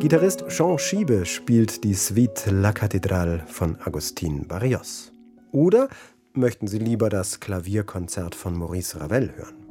Gitarrist Jean Schiebe spielt die Suite La Cathédrale von Agustín Barrios. Oder möchten Sie lieber das Klavierkonzert von Maurice Ravel hören?